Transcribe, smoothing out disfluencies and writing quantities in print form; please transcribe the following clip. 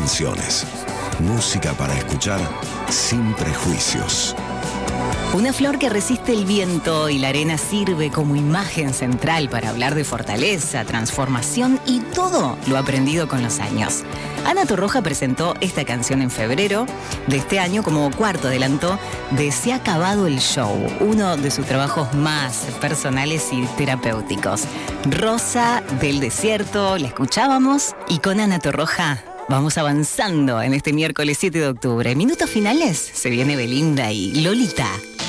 canciones. Música para escuchar sin prejuicios. Una flor que resiste el viento y la arena sirve como imagen central para hablar de fortaleza, transformación y todo lo aprendido con los años. Ana Torroja presentó esta canción en febrero de este año como cuarto adelanto de Se ha acabado el show, uno de sus trabajos más personales y terapéuticos. Rosa del Desierto, la escuchábamos y con Ana Torroja vamos avanzando en este miércoles 7 de octubre. Minutos finales, se viene Belinda y Lolita.